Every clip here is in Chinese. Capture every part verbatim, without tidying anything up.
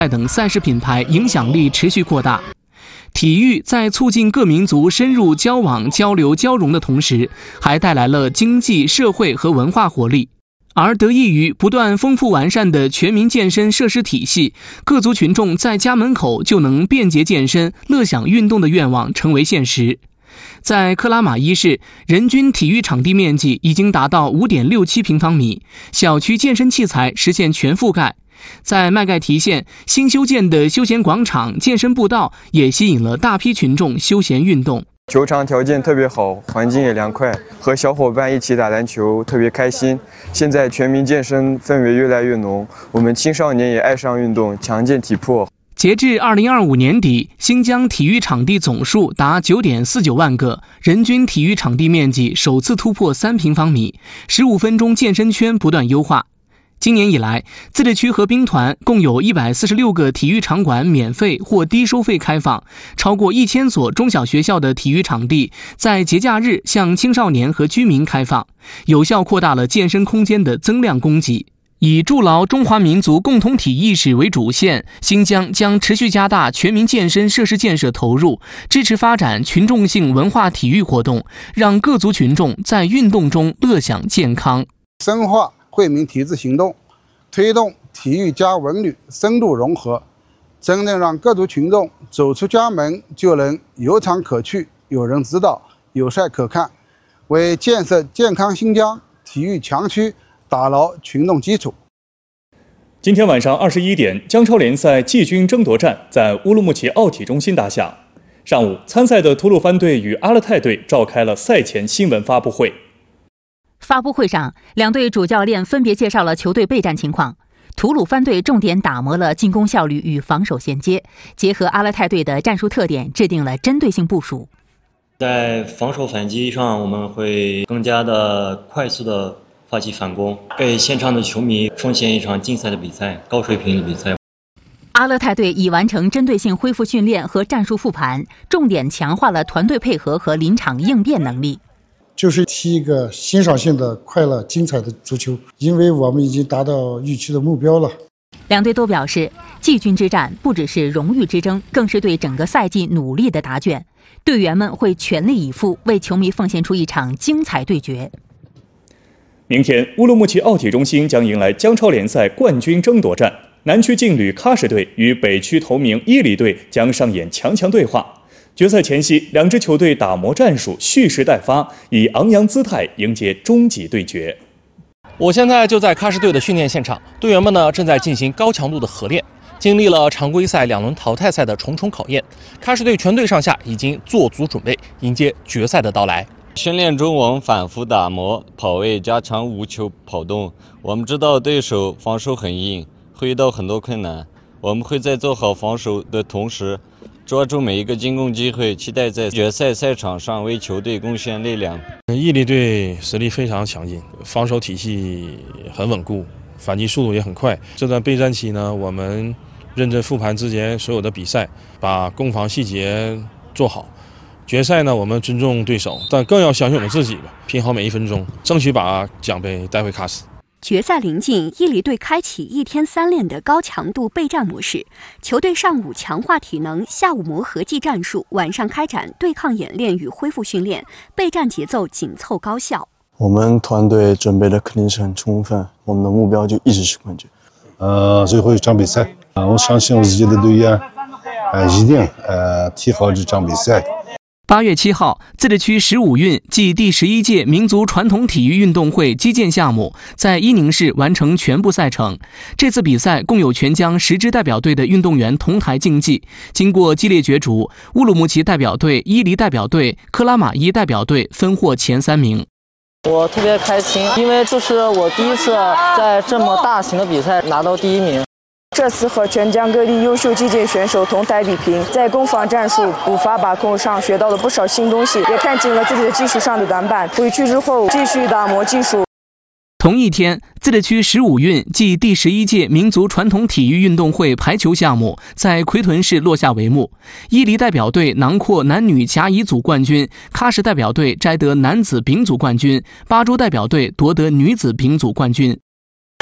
等赛事品牌影响力持续扩大。体育在促进各民族深入交往、交流、交融的同时，还带来了经济、社会和文化活力。而得益于不断丰富完善的全民健身设施体系，各族群众在家门口就能便捷健身、乐享运动的愿望成为现实。在克拉玛依市，人均体育场地面积已经达到 五点六七平方米，小区健身器材实现全覆盖。在麦盖提县，新修建的休闲广场、健身步道也吸引了大批群众休闲运动。 球场条件特别好，环境也凉快，和小伙伴一起打篮球特别开心。现在全民健身氛围越来越浓，我们青少年也爱上运动，强健体魄。 截至二零二五年底，新疆体育场地总数达 九点四九万个，人均体育场地面积首次突破三平方米，十五分钟健身圈不断优化。今年以来，自治区和兵团共有一百四十六个体育场馆免费或低收费开放，超过一千所中小学校的体育场地在节假日向青少年和居民开放，有效扩大了健身空间的增量供给。以筑牢中华民族共同体意识为主线，新疆将持续加大全民健身设施建设投入，支持发展群众性文化体育活动，让各族群众在运动中乐享健康。 深化惠民体质行动，推动体育加文旅深度融合，真正让各族群众走出家门就能有场可去、有人指导、有赛可看，为建设健康新疆体育强区打牢群众基础。 今天晚上二十一点，姜超联赛季军争夺战在乌鲁木齐奥体中心打响。上午，参赛的吐鲁番队与阿勒泰队召开了赛前新闻发布会。 发布会上，两队主教练分别介绍了球队备战情况。吐鲁番队重点打磨了进攻效率与防守衔接，结合阿勒泰队的战术特点，制定了针对性部署。 在防守反击上，我们会更加的快速的发起反攻，给现场的球迷奉献一场精彩的比赛，高水平的比赛。 阿勒泰队已完成针对性恢复训练和战术复盘，重点强化了团队配合和临场应变能力。 就是踢一个欣赏性的、快乐、精彩的足球，因为我们已经达到预期的目标了。 两队都表示，季军之战不只是荣誉之争，更是对整个赛季努力的答卷。队员们会全力以赴，为球迷奉献出一场精彩对决。 明天，乌鲁木齐奥体中心将迎来姜超联赛冠军争夺战，南区劲旅喀什队与北区头名伊犁队将上演强强对话。决赛前夕，两支球队打磨战术，蓄势待发，以昂扬姿态迎接终极对决。 我现在就在喀什队的训练现场，队员们呢正在进行高强度的合练。经历了常规赛两轮淘汰赛的重重考验，喀什队全队上下已经做足准备，迎接决赛的到来。 训练中，我们反复打磨跑位，加强无球跑动。我们知道对手防守很硬，会遇到很多困难。我们会在做好防守的同时，抓住每一个进攻机会，期待在决赛赛场上为球队贡献力量。 伊犁队实力非常强劲，防守体系很稳固，反击速度也很快。这段备战期呢，我们认真复盘之前所有的比赛，把攻防细节做好。决赛呢，我们尊重对手，但更要相信我们自己吧，拼好每一分钟，争取把奖杯带回喀什。 决赛临近，伊犁队开启一天三练的高强度备战模式。球队上午强化体能，下午磨合技战术，晚上开展对抗演练与恢复训练，备战节奏紧凑高效。 我们团队准备的肯定是很充分，我们的目标就一直是冠军。 呃，最后一场比赛啊，我相信我自己的队员，呃，一定呃踢好这场比赛。 八月七号，自治区十五运暨第十一届民族传统体育运动会击剑项目在伊宁市完成全部赛程。这次比赛共有全疆十支代表队的运动员同台竞技，经过激烈角逐，乌鲁木齐代表队、伊犁代表队、克拉玛依代表队分获前三名。 我特别开心，因为这是我第一次在这么大型的比赛拿到第一名。 这次和全疆各地优秀击剑选手同台比拼，在攻防战术、步伐把控上学到了不少新东西，也看清了自己的技术上的短板。回去之后继续打磨技术。 同一天，自治区十五运暨第十一届民族传统体育运动会排球项目在奎屯市落下帷幕。伊犁代表队囊括男女甲乙组冠军，喀什代表队摘得男子丙组冠军，巴州代表队夺得女子丙组冠军。 这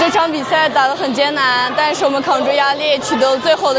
这场比赛打得很艰难，但是我们扛住压力，取得了最后的